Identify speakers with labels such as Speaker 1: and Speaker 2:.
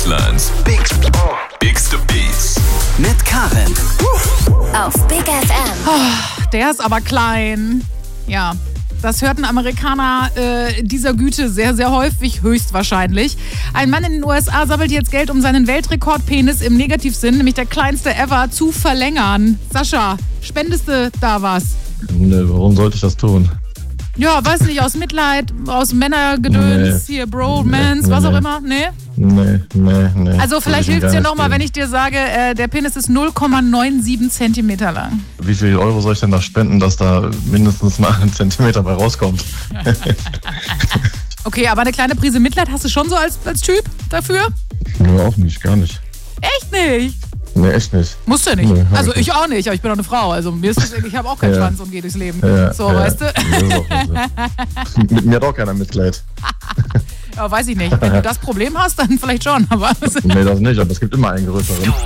Speaker 1: Deutschlands bigste Beats.
Speaker 2: Mit Karin.
Speaker 3: Auf Big FM.
Speaker 4: Der ist aber klein. Ja, das hört ein Amerikaner dieser Güte sehr, sehr häufig, höchstwahrscheinlich. Ein Mann in den USA sammelt jetzt Geld, um seinen Weltrekordpenis im Negativsinn, nämlich der kleinste ever, zu verlängern. Sascha, spendest du da was?
Speaker 5: Ne, warum sollte ich das tun?
Speaker 4: Ja, weiß nicht, aus Mitleid, aus Männergedöns, hier Bromance, was auch immer, ne?
Speaker 5: Nee.
Speaker 4: Also vielleicht hilft es dir nochmal, wenn ich dir sage, der Penis ist 0,97 Zentimeter lang.
Speaker 5: Wie viel Euro soll ich denn da spenden, dass da mindestens mal ein Zentimeter bei rauskommt?
Speaker 4: Okay, aber eine kleine Prise Mitleid hast du schon so als Typ dafür?
Speaker 5: Nö, auch nicht, gar nicht.
Speaker 4: Echt nicht?
Speaker 5: Nee, echt nicht.
Speaker 4: Musst du nicht.
Speaker 5: Nee,
Speaker 4: Also ich auch nicht, aber ich bin doch eine Frau. Also mir ist das, ich habe auch keinen Schwanz und gehe durchs Leben. So, weißt du?
Speaker 5: Mit mir hat auch keiner Mitleid.
Speaker 4: Ja, weiß ich nicht. Wenn du das Problem hast, dann vielleicht schon. Aber
Speaker 5: Nee, das nicht, aber es gibt immer einen größeren.